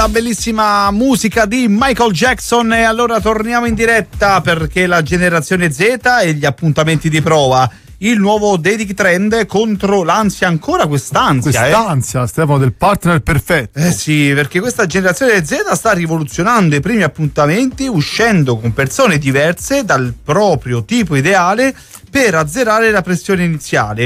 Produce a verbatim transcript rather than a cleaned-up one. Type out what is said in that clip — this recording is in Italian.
la bellissima musica di Michael Jackson. E allora torniamo in diretta perché la generazione Z e gli appuntamenti di prova. Il nuovo dating trend contro l'ansia, ancora quest'ansia. Quest'ansia, eh? Stefano, del partner perfetto. Eh sì, perché questa generazione Z sta rivoluzionando i primi appuntamenti uscendo con persone diverse dal proprio tipo ideale per azzerare la pressione iniziale.